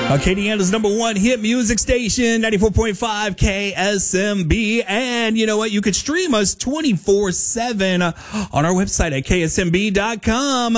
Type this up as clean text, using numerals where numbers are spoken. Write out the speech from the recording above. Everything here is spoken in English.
Acadiana's #1 hit music station, 94.5 KSMB. And you know what? You could stream us 24/7 on our website at ksmb.com.